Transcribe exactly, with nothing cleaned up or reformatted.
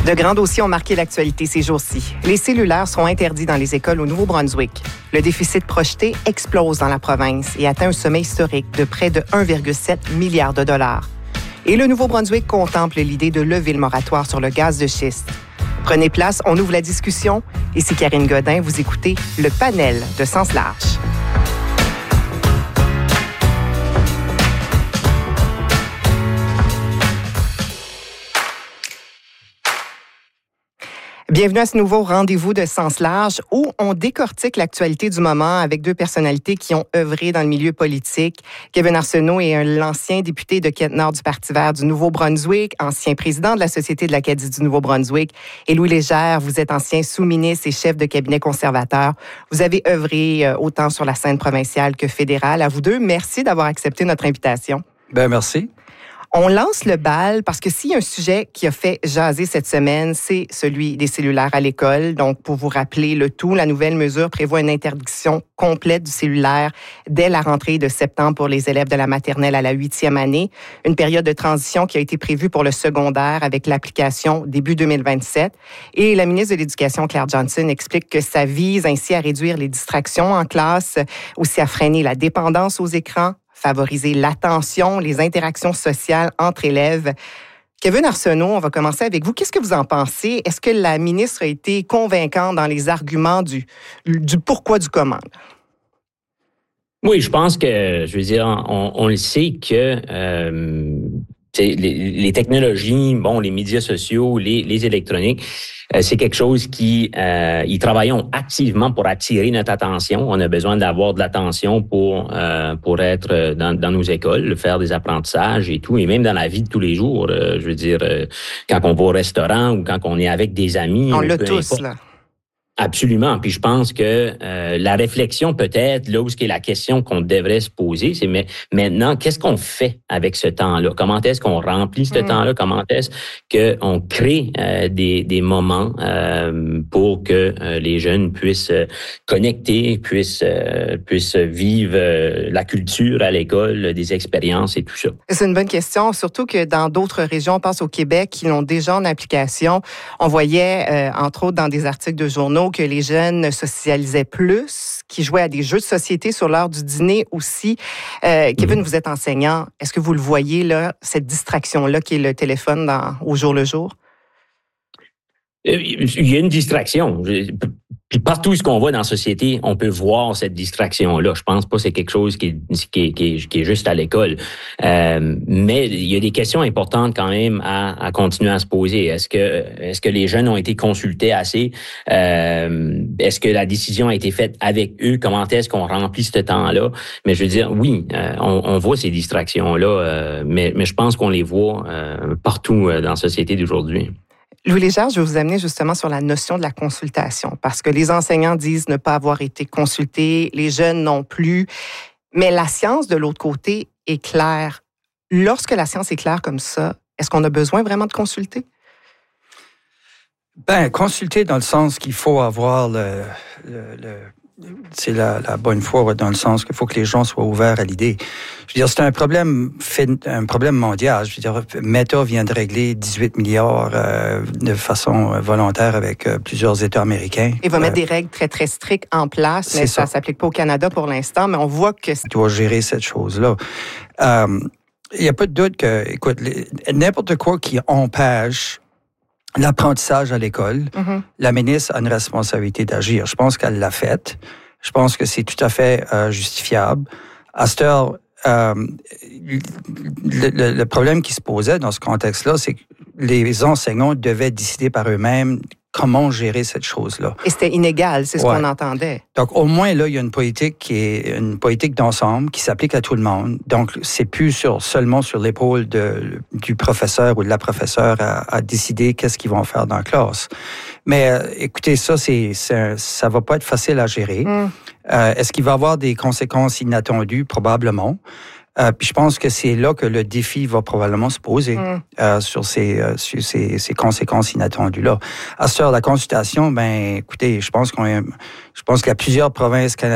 De grands dossiers ont marqué l'actualité ces jours-ci. Les cellulaires sont interdits dans les écoles au Nouveau-Brunswick. Le déficit projeté explose dans la province et atteint un sommet historique de près de un virgule sept milliard de dollars. Et le Nouveau-Brunswick contemple l'idée de lever le moratoire sur le gaz de schiste. Prenez place, on ouvre la discussion. Ici Karine Godin, vous écoutez le panel de Sens Large. Bienvenue à ce nouveau rendez-vous de Sens Large où on décortique l'actualité du moment avec deux personnalités qui ont œuvré dans le milieu politique. Kevin Arsenault est l'ancien député de Kent-Nord du Parti vert du Nouveau-Brunswick, ancien président de la Société de l'Acadie du Nouveau-Brunswick. Et Louis Légère, vous êtes ancien sous-ministre et chef de cabinet conservateur. Vous avez œuvré autant sur la scène provinciale que fédérale. À vous deux, merci d'avoir accepté notre invitation. Bien, merci. On lance le bal parce que s'il y a un sujet qui a fait jaser cette semaine, c'est celui des cellulaires à l'école. Donc, pour vous rappeler le tout, la nouvelle mesure prévoit une interdiction complète du cellulaire dès la rentrée de septembre pour les élèves de la maternelle à la huitième année. Une période de transition qui a été prévue pour le secondaire avec l'application début deux mille vingt-sept. Et la ministre de l'Éducation, Claire Johnson, explique que ça vise ainsi à réduire les distractions en classe, aussi à freiner la dépendance aux écrans, favoriser l'attention, les interactions sociales entre élèves. Kevin Arsenault, on va commencer avec vous. Qu'est-ce que vous en pensez? Est-ce que la ministre a été convaincante dans les arguments du, du pourquoi du comment? Oui, je pense que, je veux dire, on, on le sait que euh, les, les technologies, bon, les médias sociaux, les, les électroniques, euh, c'est quelque chose qui, euh, ils travaillent activement pour attirer notre attention. On a besoin d'avoir de l'attention pour euh, pour être dans, dans nos écoles, faire des apprentissages et tout, et même dans la vie de tous les jours. Euh, je veux dire, euh, quand on va au restaurant ou quand on est avec des amis. On l'a tous, importe. Là. Absolument. Puis je pense que euh, la réflexion peut-être, là où ce qui est la question qu'on devrait se poser, c'est mais maintenant, qu'est-ce qu'on fait avec ce temps-là? Comment est-ce qu'on remplit ce mmh. temps-là? Comment est-ce qu'on crée euh, des, des moments euh, pour que euh, les jeunes puissent euh, connecter, puissent, euh, puissent vivre euh, la culture à l'école, des expériences et tout ça? C'est une bonne question, surtout que dans d'autres régions, on pense au Québec, qui l'ont déjà en application. On voyait, euh, entre autres, dans des articles de journaux, que les jeunes socialisaient plus, qui jouaient à des jeux de société sur l'heure du dîner aussi. Euh, Kevin, vous êtes enseignant. Est-ce que vous le voyez, là, cette distraction-là qui est le téléphone dans, au jour le jour? Il y a une distraction. Puis partout où ce qu'on voit dans la société, on peut voir cette distraction-là. Je pense pas que c'est quelque chose qui est, qui est, qui est, qui est juste à l'école. Euh, mais il y a des questions importantes quand même à, à continuer à se poser. Est-ce que, est-ce que les jeunes ont été consultés assez? Euh, est-ce que la décision a été faite avec eux? Comment est-ce qu'on remplit ce temps-là? Mais je veux dire, oui, euh, on, on voit ces distractions-là, euh, mais, mais je pense qu'on les voit euh, partout dans la société d'aujourd'hui. Louis Légère, je vais vous amener justement sur la notion de la consultation, parce que les enseignants disent ne pas avoir été consultés, les jeunes non plus, mais la science, de l'autre côté, est claire. Lorsque la science est claire comme ça, est-ce qu'on a besoin vraiment de consulter? Ben, consulter dans le sens qu'il faut avoir le... le, le... C'est la, la bonne foi dans le sens qu'il faut que les gens soient ouverts à l'idée. Je veux dire, c'est un problème, un problème mondial. Je veux dire, Meta vient de régler dix-huit milliards euh, de façon volontaire avec euh, plusieurs États américains. Il va euh, mettre des règles très, très strictes en place, mais ça ne s'applique pas au Canada pour l'instant, mais on voit que... Il doit gérer cette chose-là. Euh, il n'y a pas de doute que, écoute, les, n'importe quoi qui empêche l'apprentissage à l'école, mm-hmm. la ministre a une responsabilité d'agir. Je pense qu'elle l'a fait. Je pense que c'est tout à fait euh, justifiable. À cette heure, euh, le, le, le problème qui se posait dans ce contexte-là, c'est que les enseignants devaient décider par eux-mêmes comment gérer cette chose-là. Et c'était inégal, c'est ce ouais. qu'on entendait. Donc, au moins, là, il y a une politique qui est une politique d'ensemble qui s'applique à tout le monde. Donc, c'est plus sur, seulement sur l'épaule de, du professeur ou de la professeure à, à décider qu'est-ce qu'ils vont faire dans la classe. Mais euh, écoutez, ça, c'est, c'est, ça va pas être facile à gérer. Mm. Euh, est-ce qu'il va y avoir des conséquences inattendues? Probablement. Euh, puis je pense que c'est là que le défi va probablement se poser mm. euh, sur ces, euh, sur ces, ces conséquences inattendues-là. À ce heure, la consultation, ben, écoutez, je pense qu'on, je pense qu'il y a plusieurs provinces canadiennes